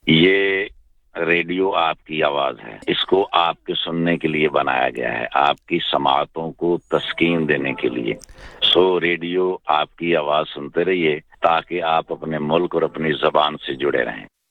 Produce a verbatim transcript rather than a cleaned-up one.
ये रेडियो आपकी आवाज है, इसको आपके सुनने के लिए बनाया गया है, आपकी समातों को तस्कीन देने के लिए। सो रेडियो आपकी आवाज सुनते रहिए ताकि आप अपने मुल्क और अपनी जबान से जुड़े रहें।